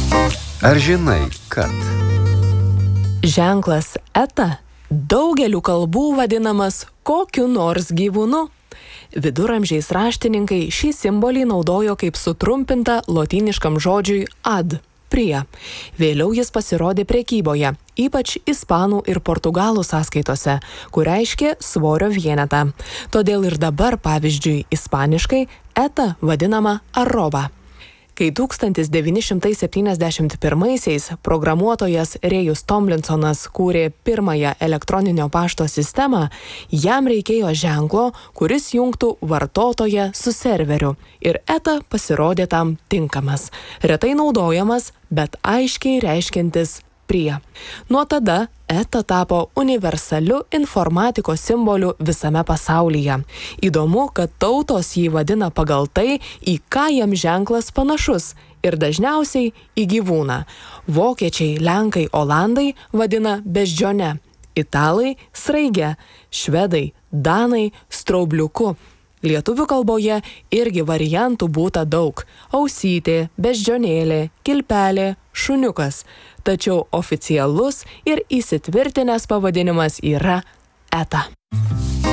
Ar žinai, kad ženklas eta daugeliu kalbų vadinamas kokiu nors gyvūnu? Viduramžiais raštininkai šį simbolį naudojo kaip sutrumpintą lotyniškam žodžiui ad – prie. Vėliau jis pasirodė prekyboje, ypač ispanų ir portugalų sąskaitose, kur reiškė svorio vienetą. Todėl ir dabar, pavyzdžiui, ispaniškai eta vadinama arroba. Kai 1971-aisiais programuotojas Rėjus Tomlinsonas kūrė pirmąją elektroninio pašto sistemą, jam reikėjo ženklo, kuris jungtų vartotoją su serveriu. Ir eta pasirodė tam tinkamas. Retai naudojamas, bet aiškiai reiškiantis prie. Nuo tada eta tapo universaliu informatikos simboliu visame pasaulyje. Įdomu, kad tautos jį vadina pagal tai, į ką jam ženklas panašus ir dažniausiai į gyvūną. Vokiečiai, lenkai, olandai vadina beždžione, italai sraige, švedai, danai straubliuku. Lietuvių kalboje irgi variantų būta daug – ausytė, beždžionėlė, kilpelė, šuniukas. Tačiau oficialus ir įsitvirtinęs pavadinimas yra eta.